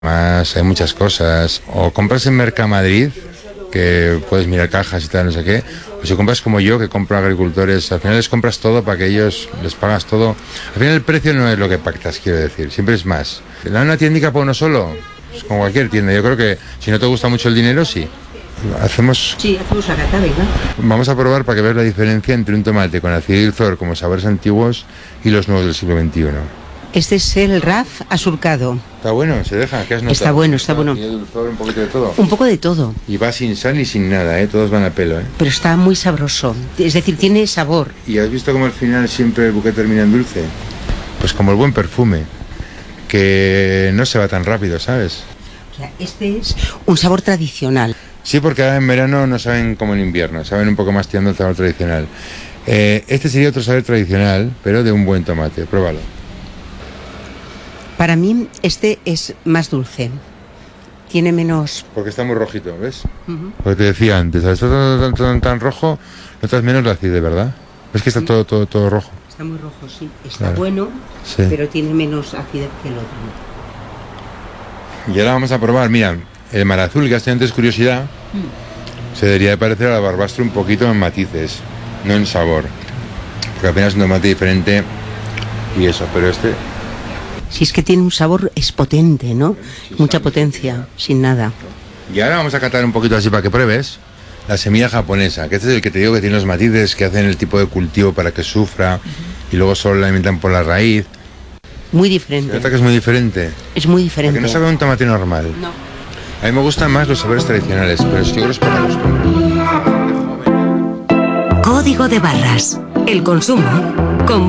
Más, hay muchas cosas. O compras en Mercamadrid, que puedes mirar cajas y tal, no sé qué. O si compras como yo, que compro agricultores, al final les compras todo para que ellos les pagas todo. Al final el precio no es lo que pactas, quiero decir, siempre es más. ¿Da una tiendica para uno solo? Pues como cualquier tienda. Yo creo que si no te gusta mucho el dinero, sí. Hacemos la cata, venga. Vamos a probar para que veas la diferencia entre un tomate con acidez y dulzor como sabores antiguos y los nuevos del siglo XXI. Este es el Raz asurcado. Está bueno, se deja. ¿Qué has notado? Está bueno, está bueno. Tiene dulzor, un poquito de todo. Un poco de todo. Y va sin sal y sin nada, ¿eh? Todos van a pelo, ¿eh? Pero está muy sabroso. Es decir, tiene sabor. ¿Y has visto cómo al final siempre el buque termina en dulce? Pues como el buen perfume, que no se va tan rápido, ¿sabes? O sea, este es un sabor tradicional. Sí, porque ahora en verano no saben como en invierno, saben un poco más tirando el sabor tradicional. Este sería otro sabor tradicional, pero de un buen tomate. Pruébalo. Para mí este es más dulce. Tiene menos... Porque está muy rojito, ¿ves? Porque te decía antes, al estar tan rojo, notas menos la acidez, ¿verdad? ¿Ves que está todo rojo? Está muy rojo, sí. Está claro. Bueno, sí. Pero tiene menos acidez que el otro. Y ahora vamos a probar, mira, el mar azul, que hasta antes curiosidad, se debería de parecer a la barbastro un poquito en matices, no en sabor. Porque apenas es un tomate diferente y eso, pero este... Si es que tiene un sabor, es potente, ¿no? Mucha potencia, sin nada. Y ahora vamos a catar un poquito así para que pruebes la semilla japonesa, que este es el que te digo que tiene los matices, que hacen el tipo de cultivo para que sufra y luego solo la alimentan por la raíz. Muy diferente. ¿Se nota que es muy diferente? Es muy diferente. Porque no sabe un tomate normal. No. A mí me gustan más los sabores tradicionales, pero yo creo que es por la costumbre. Código de barras. El consumo con